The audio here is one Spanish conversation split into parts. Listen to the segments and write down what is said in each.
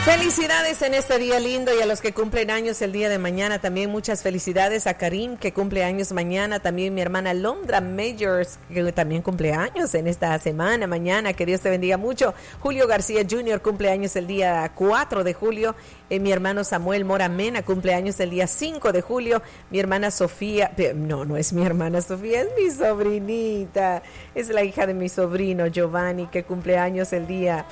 Felicidades en este día lindo, y a los que cumplen años el día de mañana también muchas felicidades. A Karim, que cumple años mañana, también mi hermana Londra Majors, que también cumple años en esta semana, mañana, que Dios te bendiga mucho. Julio García Jr. cumple años el día 4 de julio, mi hermano Samuel Mora Mena cumple años el día 5 de julio, mi hermana Sofía, no es mi hermana Sofía, es mi sobrinita, es la hija de mi sobrino Giovanni, que cumple años el día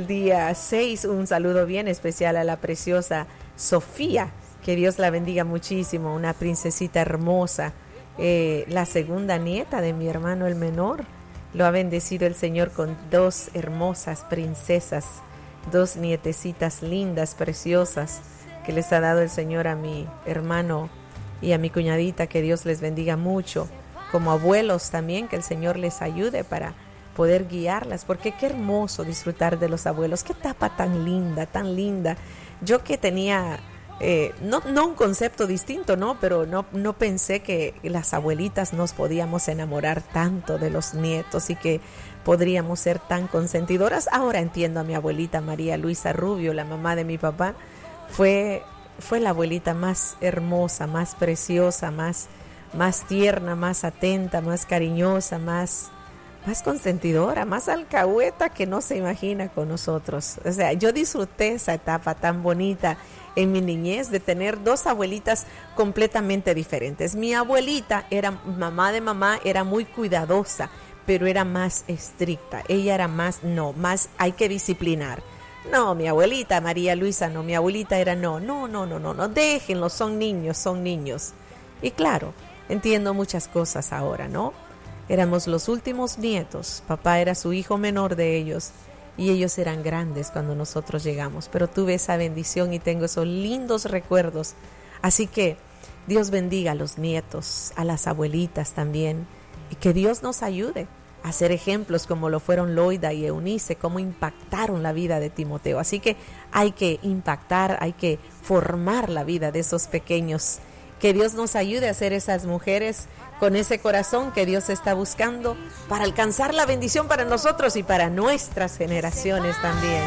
6, un saludo bien especial a la preciosa Sofía, que Dios la bendiga muchísimo, una princesita hermosa, la segunda nieta de mi hermano el menor. Lo ha bendecido el Señor con 2 hermosas princesas, 2 nietecitas lindas, preciosas, que les ha dado el Señor a mi hermano y a mi cuñadita. Que Dios les bendiga mucho, como abuelos también, que el Señor les ayude para poder guiarlas, porque qué hermoso disfrutar de los abuelos. Qué etapa tan linda, tan linda. Yo que tenía no un concepto distinto, no, pero no pensé que las abuelitas nos podíamos enamorar tanto de los nietos y que podríamos ser tan consentidoras. Ahora entiendo a mi abuelita María Luisa Rubio, la mamá de mi papá. Fue la abuelita más hermosa, más preciosa, más tierna, más atenta, más cariñosa, más consentidora, más alcahueta que no se imagina con nosotros. O sea, yo disfruté esa etapa tan bonita en mi niñez de tener 2 abuelitas completamente diferentes. Mi abuelita mamá de mamá, era muy cuidadosa, pero era más estricta. Ella era más hay que disciplinar. No, mi abuelita María Luisa no, mi abuelita era no, déjenlos, son niños. Y claro, entiendo muchas cosas ahora, ¿no? Éramos los últimos nietos, papá era su hijo menor de ellos, y ellos eran grandes cuando nosotros llegamos, pero tuve esa bendición y tengo esos lindos recuerdos. Así que Dios bendiga a los nietos, a las abuelitas también, y que Dios nos ayude a ser ejemplos como lo fueron Loida y Eunice, cómo impactaron la vida de Timoteo. Así que hay que impactar, hay que formar la vida de esos pequeños. Que Dios nos ayude a ser esas mujeres con ese corazón que Dios está buscando para alcanzar la bendición para nosotros y para nuestras generaciones también.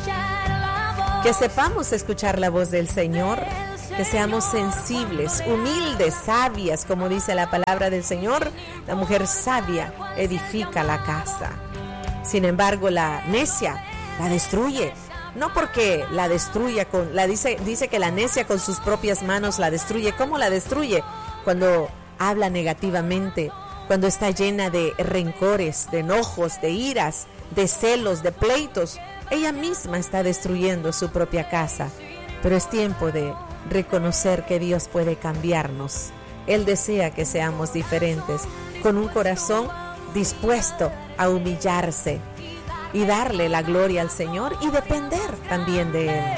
Que sepamos escuchar la voz del Señor, que seamos sensibles, humildes, sabias, como dice la palabra del Señor. La mujer sabia edifica la casa. Sin embargo, la necia la destruye. No porque la destruya dice que la necia con sus propias manos la destruye. ¿Cómo la destruye? Cuando habla negativamente, cuando está llena de rencores, de enojos, de iras, de celos, de pleitos. Ella misma está destruyendo su propia casa. Pero es tiempo de reconocer que Dios puede cambiarnos. Él desea que seamos diferentes, con un corazón dispuesto a humillarse y darle la gloria al Señor y depender también de Él.